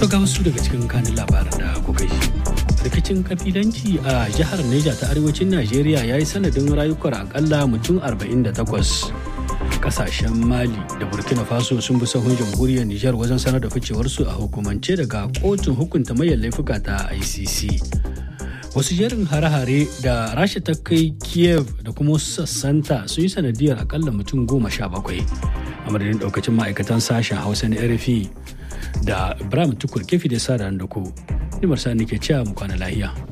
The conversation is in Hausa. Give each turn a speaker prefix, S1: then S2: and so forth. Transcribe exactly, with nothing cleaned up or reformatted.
S1: To ga wasu daga cikin kanin labaran da kuka ji. Rikicin kabilanci a jihar Neja ta arewacin Najeriya ya yi sanadin rayukan akalla mutum arba'in da takwas. Kasashen Mali da Burkina Faso sun bi sahun jamhuriyar Nijar wajen sanar da ficewarsu a hukumance daga kotun hukunta mayan laifuka ta I C C. Wasu jerin hare-hare da Rasha ta kai Kiev da kuma sassanta sun yi sanadiyar akalla mutum goma sha bakwai. A madadin daukacin ma'aikatan sashen Hausa na R F I da Ibrahim Tukur kefi da sa da ku. Nimar sa nake cewa mu kwana lahiya.